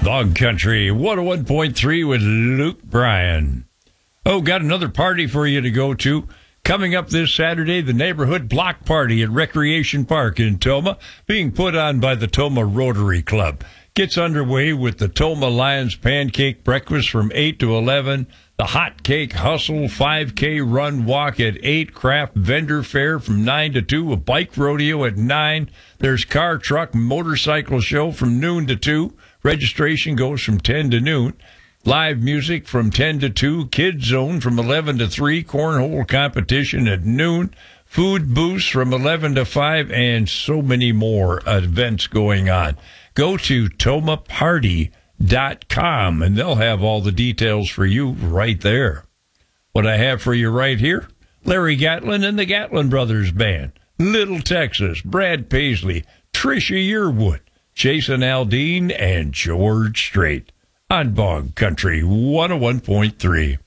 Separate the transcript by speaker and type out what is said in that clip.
Speaker 1: Bog Country 101.3 with Luke Bryan. Oh, got another party for you to go to. Coming up this Saturday, the neighborhood block party at Recreation Park in Tomah, being put on by the Tomah Rotary Club. Gets underway with the Tomah Lions Pancake Breakfast from 8 to 11, the Hot Cake Hustle 5K Run Walk at 8, Craft Vendor Fair from 9 to 2, a bike rodeo at 9. There's car, truck, motorcycle show from noon to 2. Registration goes from 10 to noon. Live music from 10 to 2. Kids Zone from 11 to 3. Cornhole competition at noon. Food booths from 11 to 5. And so many more events going on. Go to tomahparty.com and they'll have all the details for you right there. What I have for you right here, Larry Gatlin and the Gatlin Brothers Band. Little Texas, Brad Paisley, Trisha Yearwood, Jason Aldean, and George Strait on Bog Country 101.3.